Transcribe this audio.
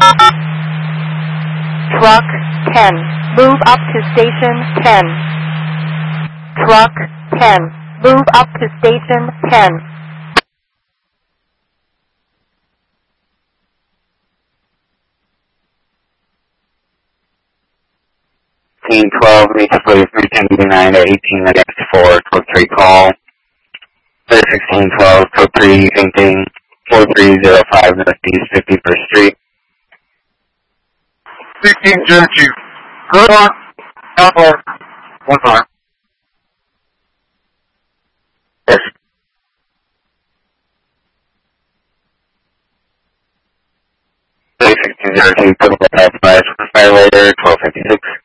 Truck 10, move up to station 10. Truck 10, move up to station 10. Team 12, reach please 310 at 18 at X4, code 3 call. 1612, code 3, same thing, 4305 Northeast 51st Street. 1602, good on, out or 1 5. Yes. 1602, put up fire later, 1256.